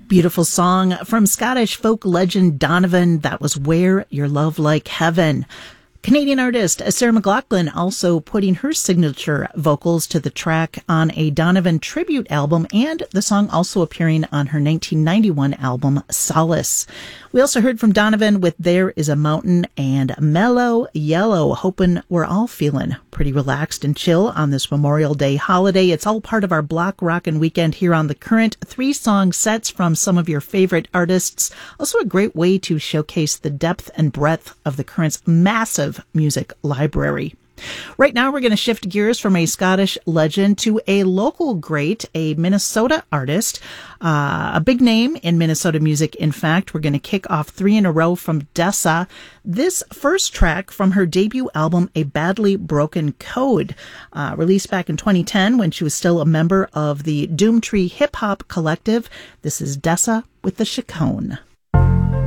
Beautiful song from Scottish folk legend Donovan. That was Wear Your Love Like Heaven. Canadian artist Sarah McLachlan also putting her signature vocals to the track on a Donovan tribute album, and the song also appearing on her 1991 album Solace. We also heard from Donovan with There Is a Mountain and Mellow Yellow. Hoping we're all feeling pretty relaxed and chill on this Memorial Day holiday. It's all part of our Block Rockin' Weekend here on The Current. 3-song sets from some of your favorite artists. Also a great way to showcase the depth and breadth of The Current's massive music library. Right now, we're going to shift gears from a Scottish legend to a local great, a Minnesota artist, a big name in Minnesota music. In fact, we're going to kick off 3 in a row from Dessa. This first track from her debut album, A Badly Broken Code, released back in 2010 when she was still a member of the Doomtree Hip Hop Collective. This is Dessa with the Chacon.